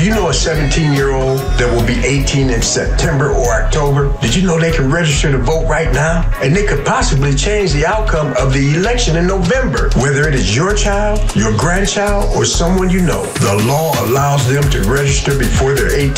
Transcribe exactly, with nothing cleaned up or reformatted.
you know a seventeen-year-old that will be eighteen in September or October? Did you know they can register to vote right now? And they could possibly change the outcome of the election in November. Whether it is your child, your grandchild, or someone you know, the law allows them to register before they're eighteen.